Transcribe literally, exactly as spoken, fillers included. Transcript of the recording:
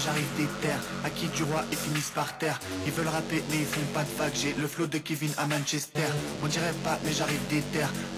j'arrive des terres, acquis du roi et finissent par terre. Ils veulent rapper mais ils font pas de vagues, j'ai le flow de Kevin à Manchester. On dirait pas mais j'arrive des terres,